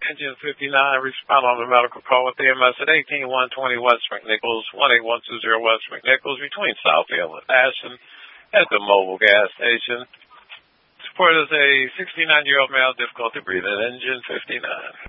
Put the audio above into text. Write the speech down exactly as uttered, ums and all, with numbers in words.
Engine fifty-nine, respond on the medical call with E M S at eighteen one twenty West McNichols, one eight one two zero West McNichols, between Southfield and Ashland at the mobile gas station. Support is a sixty-nine-year-old male, difficulty breathing, Engine fifty-nine.